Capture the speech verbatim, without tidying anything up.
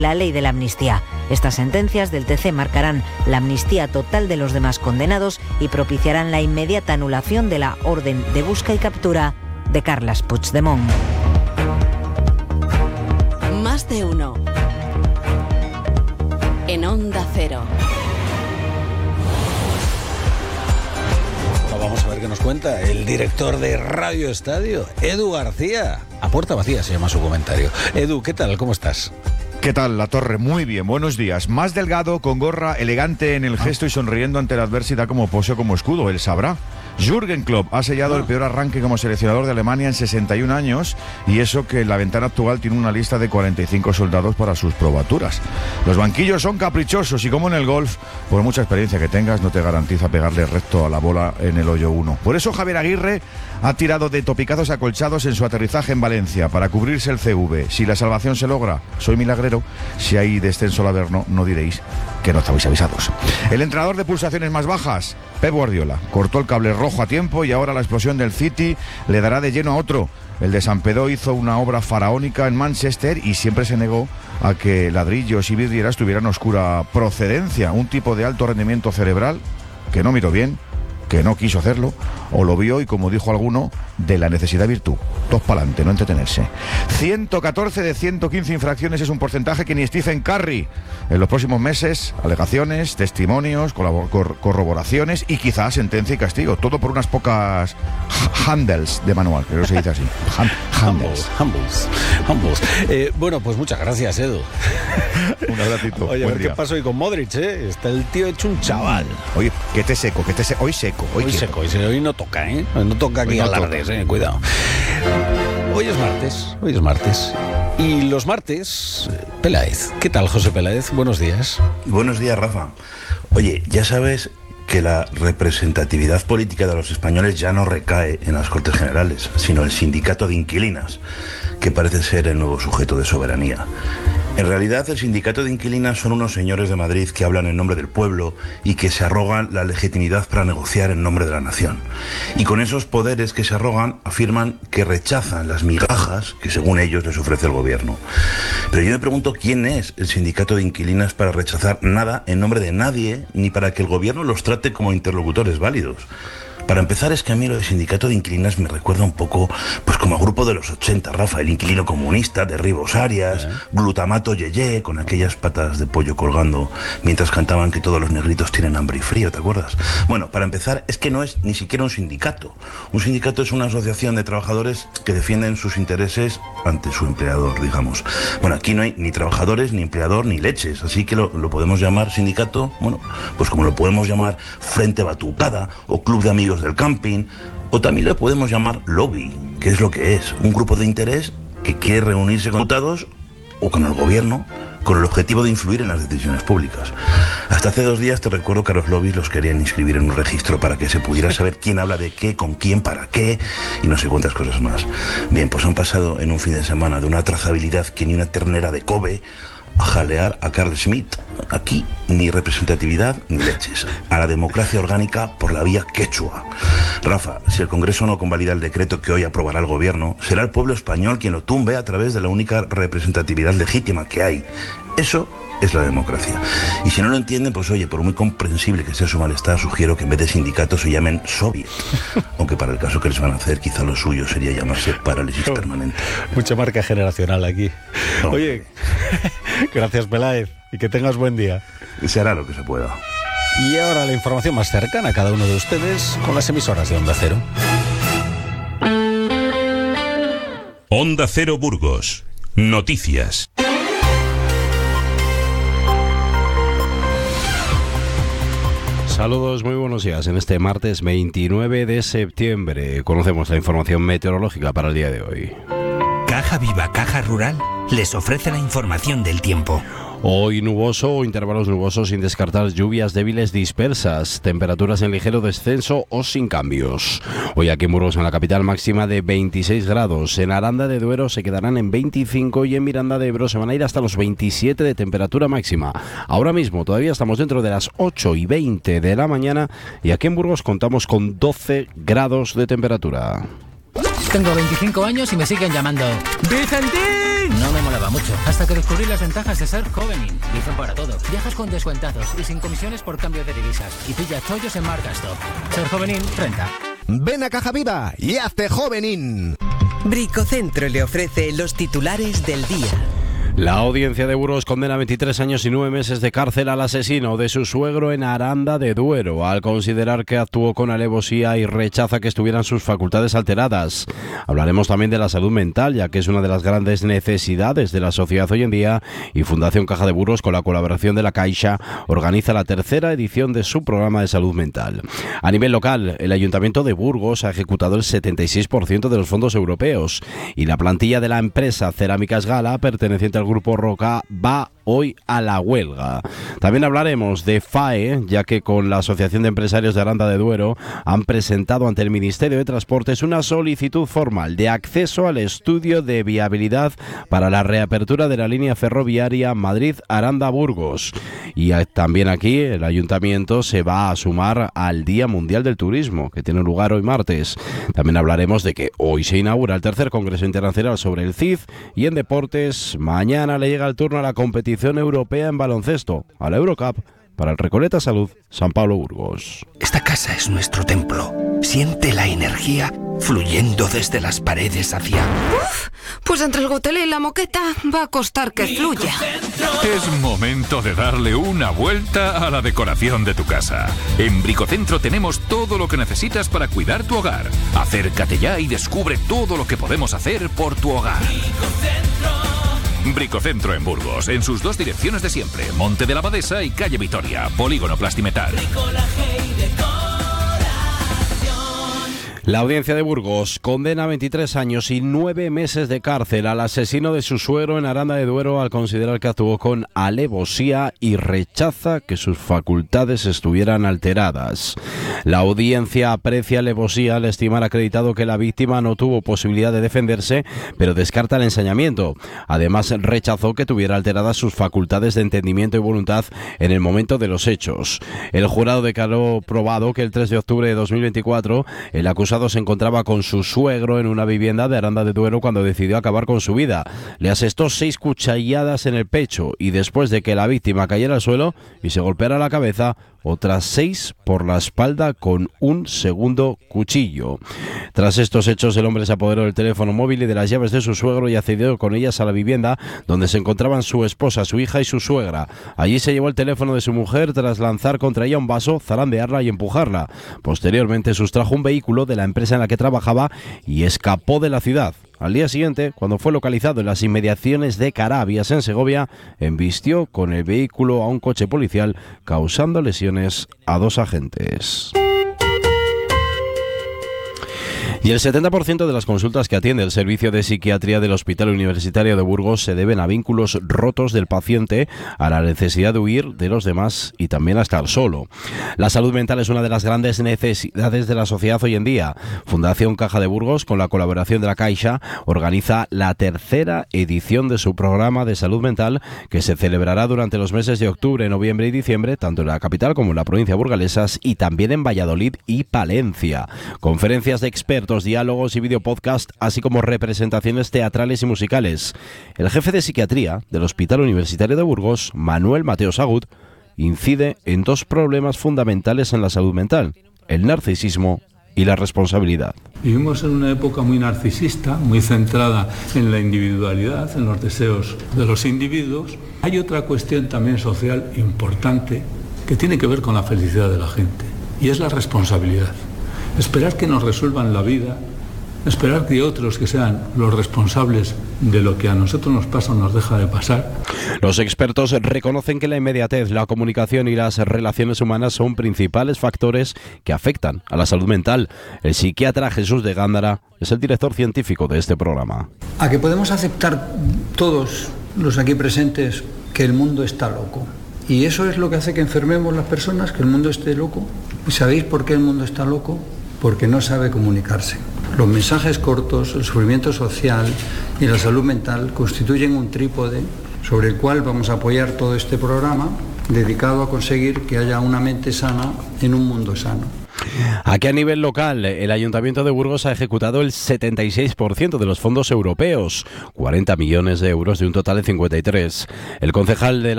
la ley de la amnistía. Estas sentencias del T C marcarán la amnistía total de los demás condenados y propiciarán la inmediata anulación de la orden de busca y captura de Carles Puigdemont. Más de uno. En Onda Cero. Vamos a ver qué nos cuenta el director de Radio Estadio, Edu García. A puerta vacía se llama su comentario. Edu, ¿qué tal? ¿Cómo estás? ¿Qué tal, La Torre? Muy bien, buenos días. Más delgado, con gorra, elegante en el gesto y sonriendo ante la adversidad como pose o como escudo, él sabrá. Jürgen Klopp ha sellado el peor arranque como seleccionador de Alemania en sesenta y un años, y eso que la ventana actual tiene una lista de cuarenta y cinco soldados para sus probaturas. Los banquillos son caprichosos y, como en el golf, por mucha experiencia que tengas, no te garantiza pegarle recto a la bola en el hoyo uno. Por eso Javier Aguirre ha tirado de topicazos acolchados en su aterrizaje en Valencia para cubrirse el C V. Si la salvación se logra, soy milagrero. Si hay descenso al Averno, no diréis que no estabais avisados. El entrenador de pulsaciones más bajas, Pep Guardiola, cortó el cable rojo a tiempo y ahora la explosión del City le dará de lleno a otro. El de Sampedó hizo una obra faraónica en Manchester y siempre se negó a que ladrillos y vidrieras tuvieran oscura procedencia. Un tipo de alto rendimiento cerebral que no miró bien, que no quiso hacerlo, o lo vio y, como dijo alguno, de la necesidad virtud. Dos pa'lante, no entretenerse. ciento catorce de ciento quince infracciones es un porcentaje que ni Stephen Curry. En los próximos meses, alegaciones, testimonios, cor- corroboraciones y quizás sentencia y castigo. Todo por unas pocas handles de manual, creo que se dice así. Han- handles. Humbles, humbles. Eh, bueno, pues muchas gracias, Edu. Un abracito. Oye, a Buen ver día. qué pasó hoy con Modric, ¿eh? Está el tío hecho un chaval. Oye, que te seco, que te seco. Hoy seco. Hoy, Hoy quieto. seco, hoy, hoy no toca, ¿eh? No toca aquí Hoy no alardes, ¿eh? Cuidado. Hoy es martes, hoy es martes. Y los martes, eh, Peláez. ¿Qué tal, José Peláez? Buenos días. Buenos días, Rafa. Oye, ya sabes que la representatividad política de los españoles ya no recae en las Cortes Generales, sino el sindicato de inquilinas, que parece ser el nuevo sujeto de soberanía. En realidad, el sindicato de inquilinas son unos señores de Madrid que hablan en nombre del pueblo y que se arrogan la legitimidad para negociar en nombre de la nación. Y con esos poderes que se arrogan, afirman que rechazan las migajas que, según ellos, les ofrece el gobierno. Pero yo me pregunto quién es el sindicato de inquilinas para rechazar nada en nombre de nadie, ni para que el gobierno los trate como interlocutores válidos. Para empezar, es que a mí lo de sindicato de inquilinas me recuerda un poco pues como a grupo de los ochenta, Rafa, el inquilino comunista de Ribos Arias, ¿Eh? Glutamato Yeye, con aquellas patas de pollo colgando mientras cantaban que todos los negritos tienen hambre y frío, ¿te acuerdas? Bueno, para empezar, es que no es ni siquiera un sindicato. Un sindicato es una asociación de trabajadores que defienden sus intereses ante su empleador, digamos. Bueno, aquí no hay ni trabajadores, ni empleador, ni leches, así que lo, lo podemos llamar sindicato, bueno, pues como lo podemos llamar Frente Batucada o Club de Amigos del Camping, o también lo podemos llamar lobby, que es lo que es, un grupo de interés que quiere reunirse con diputados o con el gobierno con el objetivo de influir en las decisiones públicas. Hasta hace dos días te recuerdo que a los lobbies los querían inscribir en un registro para que se pudiera saber quién habla de qué, con quién, para qué y no sé cuántas cosas más. Bien, pues han pasado en un fin de semana de una trazabilidad que ni una ternera de Kobe a jalear a Carl Schmitt. Aquí ni representatividad ni leches. A la democracia orgánica por la vía quechua. Rafa, si el Congreso no convalida el decreto que hoy aprobará el gobierno, será el pueblo español quien lo tumbe a través de la única representatividad legítima que hay. Eso es la democracia. Y si no lo entienden, pues oye, por muy comprensible que sea su malestar, sugiero que en vez de sindicatos se llamen soviet. Aunque para el caso que les van a hacer, quizá lo suyo sería llamarse parálisis oh, permanente. Mucha marca generacional aquí. Oh. Oye, gracias, Peláez, y que tengas buen día. Se hará lo que se pueda. Y ahora la información más cercana a cada uno de ustedes con las emisoras de Onda Cero. Onda Cero Burgos. Noticias. Saludos, muy buenos días. En este martes veintinueve de septiembre conocemos la información meteorológica para el día de hoy. Caja Viva, Caja Rural, les ofrece la información del tiempo. Hoy nuboso o intervalos nubosos sin descartar lluvias débiles dispersas, temperaturas en ligero descenso o sin cambios. Hoy aquí en Burgos, en la capital, máxima de veintiséis grados. En Aranda de Duero se quedarán en veinticinco y en Miranda de Ebro se van a ir hasta los veintisiete de temperatura máxima. Ahora mismo todavía estamos dentro de las ocho y veinte de la mañana y aquí en Burgos contamos con doce grados de temperatura. Tengo veinticinco años y me siguen llamando ¡Vicentín! Jovenin! No me molaba mucho, hasta que descubrí las ventajas de ser Jovenin. Dicen para todo. Viajas con descuentazos y sin comisiones por cambio de divisas. Y pilla chollos en Marcastop. Ser Jovenin, renta. Ven a Caja Viva y hazte Jovenin. Bricocentro le ofrece los titulares del día. La audiencia de Burgos condena a veintitrés años y nueve meses de cárcel al asesino de su suegro en Aranda de Duero, al considerar que actuó con alevosía y rechaza que estuvieran sus facultades alteradas. Hablaremos también de la salud mental, ya que es una de las grandes necesidades de la sociedad hoy en día, y Fundación Caja de Burgos, con la colaboración de la Caixa, organiza la tercera edición de su programa de salud mental. A nivel local, el Ayuntamiento de Burgos ha ejecutado el setenta y seis por ciento de los fondos europeos, y la plantilla de la empresa Cerámicas Gala, perteneciente al Grupo Roca, va hoy a la huelga. También hablaremos de F A E, ya que con la Asociación de Empresarios de Aranda de Duero han presentado ante el Ministerio de Transportes una solicitud formal de acceso al estudio de viabilidad para la reapertura de la línea ferroviaria Madrid-Aranda-Burgos. Y también aquí el Ayuntamiento se va a sumar al Día Mundial del Turismo, que tiene lugar hoy martes. También hablaremos de que hoy se inaugura el tercer Congreso Internacional sobre el C I D, y en deportes, mañana le llega el turno a la competición europea en baloncesto, a la Eurocup, para el Recoleta Salud San Pablo Burgos. Esta casa es nuestro templo. Siente la energía fluyendo desde las paredes hacia... Uf, pues entre el gotelé y la moqueta va a costar que fluya. Es momento de darle una vuelta a la decoración de tu casa. En Bricocentro tenemos todo lo que necesitas para cuidar tu hogar. Acércate ya y descubre todo lo que podemos hacer por tu hogar. Bricocentro en Burgos, en sus dos direcciones de siempre, Monte de la Abadesa y Calle Vitoria, Polígono Plastimetal. La audiencia de Burgos condena a veintitrés años y nueve meses de cárcel al asesino de su suegro en Aranda de Duero, al considerar que actuó con alevosía y rechaza que sus facultades estuvieran alteradas. La audiencia aprecia alevosía al estimar acreditado que la víctima no tuvo posibilidad de defenderse, pero descarta el ensañamiento. Además, rechazó que tuviera alteradas sus facultades de entendimiento y voluntad en el momento de los hechos. El jurado declaró probado que el tres de octubre de dos mil veinticuatro el acusado se encontraba con su suegro en una vivienda de Aranda de Duero cuando decidió acabar con su vida. Le asestó seis cuchilladas en el pecho y, después de que la víctima cayera al suelo y se golpeara la cabeza, otras seis por la espalda con un segundo cuchillo. Tras estos hechos, el hombre se apoderó del teléfono móvil y de las llaves de su suegro y accedió con ellas a la vivienda donde se encontraban su esposa, su hija y su suegra. Allí se llevó el teléfono de su mujer tras lanzar contra ella un vaso, zarandearla y empujarla. Posteriormente sustrajo un vehículo de la empresa en la que trabajaba y escapó de la ciudad. Al día siguiente, cuando fue localizado en las inmediaciones de Carabias, en Segovia, embistió con el vehículo a un coche policial, causando lesiones a dos agentes. Y el setenta por ciento de las consultas que atiende el Servicio de Psiquiatría del Hospital Universitario de Burgos se deben a vínculos rotos del paciente, a la necesidad de huir de los demás y también a estar solo. La salud mental es una de las grandes necesidades de la sociedad hoy en día. Fundación Caja de Burgos, con la colaboración de la Caixa, organiza la tercera edición de su programa de salud mental, que se celebrará durante los meses de octubre, noviembre y diciembre, tanto en la capital como en la provincia burgalesas, y también en Valladolid y Palencia. Conferencias de expertos, diálogos y videopodcast, así como representaciones teatrales y musicales. El jefe de psiquiatría del Hospital Universitario de Burgos, Manuel Mateo Sagut, incide en dos problemas fundamentales en la salud mental: el narcisismo y la responsabilidad. Vivimos en una época muy narcisista, muy centrada en la individualidad, en los deseos de los individuos. Hay otra cuestión también social importante que tiene que ver con la felicidad de la gente, y es la responsabilidad. Esperar que nos resuelvan la vida, esperar que otros que sean los responsables de lo que a nosotros nos pasa o nos deja de pasar. Los expertos reconocen que la inmediatez, la comunicación y las relaciones humanas son principales factores que afectan a la salud mental. El psiquiatra Jesús de Gándara es el director científico de este programa. A que podemos aceptar todos los aquí presentes que el mundo está loco. Y eso es lo que hace que enfermemos las personas, que el mundo esté loco. ¿Y sabéis por qué el mundo está loco? Porque no sabe comunicarse. Los mensajes cortos, el sufrimiento social y la salud mental constituyen un trípode sobre el cual vamos a apoyar todo este programa, dedicado a conseguir que haya una mente sana en un mundo sano. Aquí a nivel local, el Ayuntamiento de Burgos ha ejecutado el setenta y seis por ciento de los fondos europeos, cuarenta millones de euros de un total de cincuenta y tres. El concejal de la